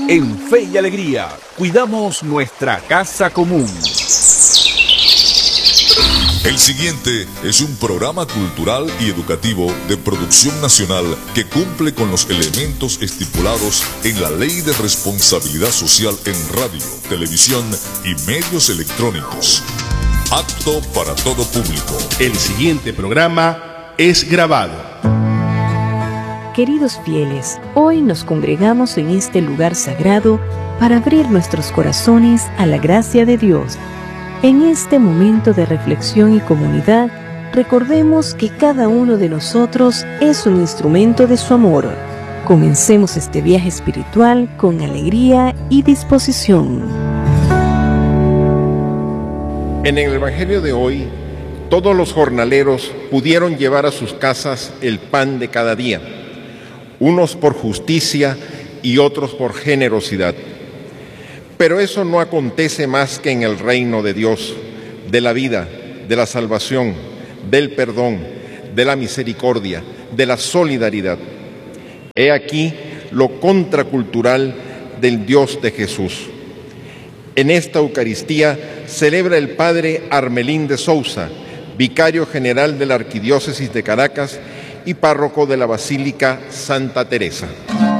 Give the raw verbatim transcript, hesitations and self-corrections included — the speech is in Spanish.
En Fe y Alegría, cuidamos nuestra casa común. El siguiente es un programa cultural y educativo de producción nacional que cumple con los elementos estipulados en la Ley de Responsabilidad Social en radio, televisión y medios electrónicos. Apto para todo público. El siguiente programa es grabado. Queridos fieles, hoy nos congregamos en este lugar sagrado para abrir nuestros corazones a la gracia de Dios. En este momento de reflexión y comunidad, recordemos que cada uno de nosotros es un instrumento de su amor. Comencemos este viaje espiritual con alegría y disposición. En el Evangelio de hoy, todos los jornaleros pudieron llevar a sus casas el pan de cada día, unos por justicia y otros por generosidad. Pero eso no acontece más que en el reino de Dios, de la vida, de la salvación, del perdón, de la misericordia, de la solidaridad. He aquí lo contracultural del Dios de Jesús. En esta Eucaristía celebra el padre Armelín de Sousa, vicario general de la Arquidiócesis de Caracas y párroco de la Basílica Santa Teresa.